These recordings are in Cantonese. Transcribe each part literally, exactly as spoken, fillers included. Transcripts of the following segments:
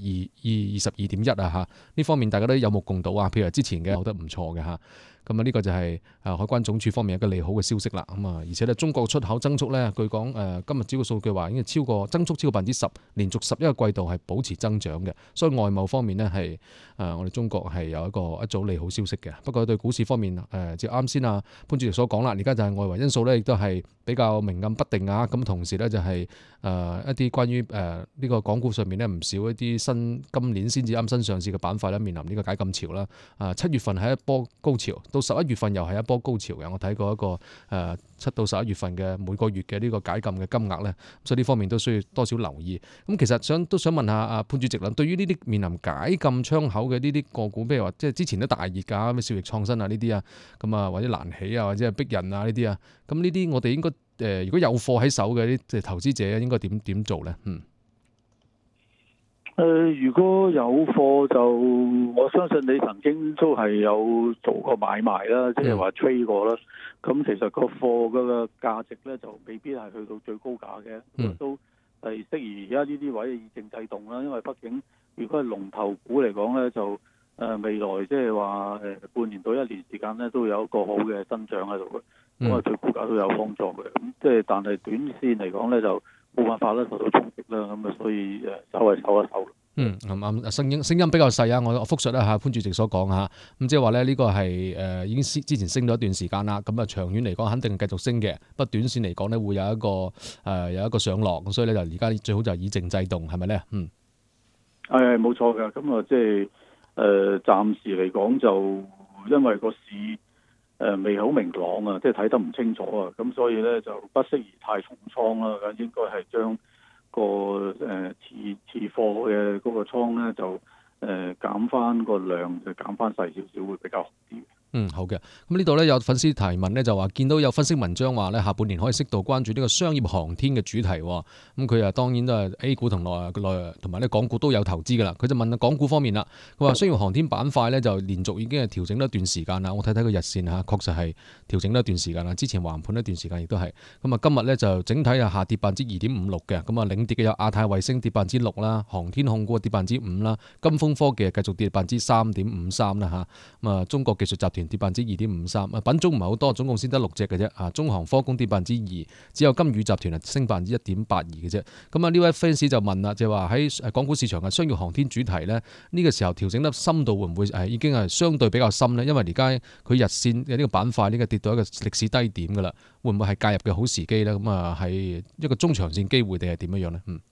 二二十二點一啊嚇，呢方面大家都有目共睹啊。譬如之前嘅，我覺得唔錯嘅嚇。咁啊，呢個就係誒海關總署方面一個利好嘅消息啦。咁啊，而且咧中國出口增速咧，據講誒今日朝嘅數據話已經超過增速超過百分之十，連續十一個季度係保持增長嘅。所以外貿方面呢，係誒我哋中國係有一個一組利好消息嘅。不過對股市方面誒，即係啱先啊潘主席所講啦，而家就係外圍因素咧，亦都係比較明暗不定啊。咁同時咧就係誒一啲關於誒呢個港股上面咧唔少一啲新今年先至啱新上市嘅板塊咧，面臨呢個解禁潮啦。誒七月份係一波高潮。到十一月份又係一波高潮嘅，我睇過一個誒七到十一月份嘅每個月嘅呢個解禁嘅金額咧，所以呢方面都需要多少留意。咁其實想都想問下阿潘主席啦，對於呢啲面臨解禁窗口嘅呢啲個股，譬如話即係之前都大熱㗎，咩兆易創新啊呢啲啊，咁啊或者蘭喜啊或者係逼人啊呢啲啊，咁呢啲我哋應該誒如果有貨喺手嘅啲即係投資者應該點點做咧？嗯。 誒、呃，如果有貨就我相信你曾經都係有做過買賣啦，即係話 trade 過啦。咁其實個貨嗰個價值咧就未必係去到最高價嘅，嗯、都係適宜而家呢啲位以靜制動啦。因為畢竟如果係龍頭股嚟講咧，就誒、呃、未來即係話誒半年到一年時間咧都有一個好嘅增長喺度嘅，咁啊對股價都有幫助嘅。咁即係但係短線嚟講咧就冇辦法啦，受到衝擊啦，咁啊所以誒稍微收一收。 嗯，啱啱聲音聲音比較細啊，我我複述一下潘主席所講嚇，咁即係話咧呢個係誒已經之前升咗一段時間啦，咁啊長遠嚟講肯定係繼續升嘅，不過短線嚟講咧會有一個誒、呃、有一個上落，咁所以咧就而家最好就以靜制動，係咪咧？嗯， 係冇錯㗎，咁啊即係誒暫時嚟講就因為個市誒、呃、未好明朗啊，即係睇得唔清楚啊，咁所以咧就不適宜太重倉啦，咁應該係將個誒持持貨嘅嗰個倉咧就誒減翻個量，就減翻細少少會比較好啲。 嗯，好嘅。咁呢度咧有粉絲提問咧，就話見到有分析文章話咧，下半年可以適度關注呢個商業航天嘅主題。咁佢啊當然都係 A 股同內內同埋咧港股都有投資噶啦。佢就問下港股方面啦，佢話商業航天板塊咧就連續已經係調整咗一段時間啦。我睇睇個日線嚇，確實係調整咗一段時間啦。之前橫盤一段時間亦都係。咁啊今日咧就整體啊下跌百分之二點五六嘅。咁啊領跌嘅有亞太衛星跌百分之六啦，航天控股跌百分之五啦，金風科技繼續跌百分之三點五三啦嚇。咁啊中國技術集團跌百分之二點五三，啊品種唔係好多，總共先得六隻嘅啫。啊，中航科工跌百分之二，只有金宇集團啊升百分之一點八二嘅啫。咁啊呢位 fans 就問啦，就話喺港股市場嘅商業航天主題咧，呢、呢個時候調整得深度會唔會係已經係相對比較深咧？因為而家佢日線嘅呢個板塊呢個跌到一個歷史低點噶啦，會唔會係介入嘅好時機咧？咁啊係一個中長線機會定係點樣樣咧？嗯，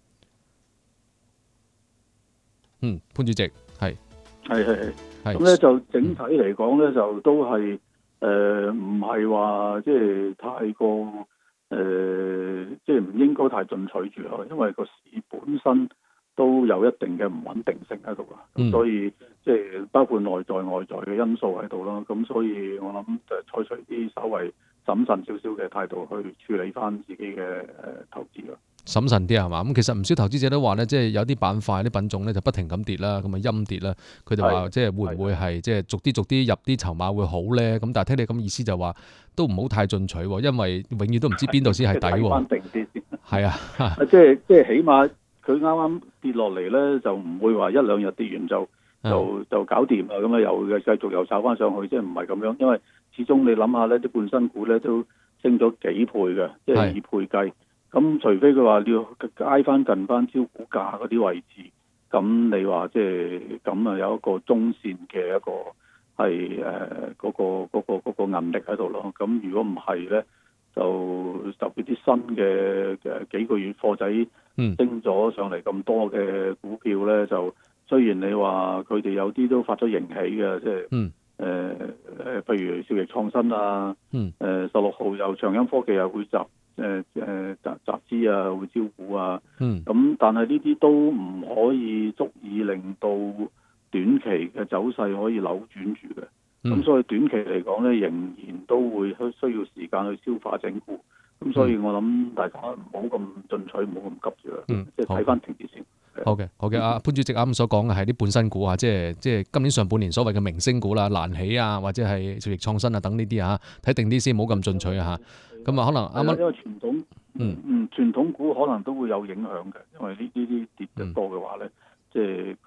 嗯，潘主席係係係係。咁咧就整體嚟講咧，就都係誒唔係話即係太過誒，即係唔應該太進取住咯，因為個市本身都有一定嘅唔穩定性喺度啊。咁、嗯、所以即係包括內在外在嘅因素喺度啦。咁所以我諗就採取啲稍微審慎少少嘅態度去處理翻自己嘅誒投資咯。 審慎啲係嘛？咁其實唔少投資者都話咧，即係有啲板塊、啲品種咧就不停咁跌啦，咁啊陰跌啦。佢哋話即係會唔會係即係逐啲逐啲入啲籌碼會好咧？咁但係聽你咁意思就話都唔好太進取，因為永遠都唔知邊度先係底喎。睇翻定啲先。係啊， 即係即係起碼佢啱啱跌落嚟咧，就唔會話一兩日跌完就就就搞掂啊！咁啊又繼續又炒翻上去，即係唔係咁樣？因為始終你諗下咧，啲半新股咧都升咗幾倍嘅，即係以倍計。咁除非佢話要挨翻近翻招股價嗰啲位置，咁你話即係咁啊有一個中線嘅一個係誒嗰個嗰個嗰個韌力喺度咯。咁如果唔係咧，就特別啲新嘅嘅幾個月貨仔升咗上嚟咁多嘅股票咧，就雖然你話佢哋有啲都發咗盈喜嘅，即係誒誒，譬如兆易創新啊，誒十六號又長鑫科技又會集。誒誒集集資啊，會招股啊，咁、嗯、但係呢啲都唔可以足以令到短期嘅走勢可以扭轉住嘅，咁、嗯、所以短期嚟講咧，仍然都會需要時間去消化整固，咁所以我諗大家唔好咁進取，唔好咁急住啦，即係睇翻停止先。 好嘅，好嘅，阿潘主席啱啱所講嘅係啲半新股啊，即係即係今年上半年所謂嘅明星股啦，蘭喜啊，或者係兆易創新啊等呢啲啊，睇定啲先，唔好咁進取啊嚇。咁啊，可能啱啱因為傳統嗯嗯傳統股可能都會有影響嘅，因為呢呢啲跌得多嘅話咧，即係。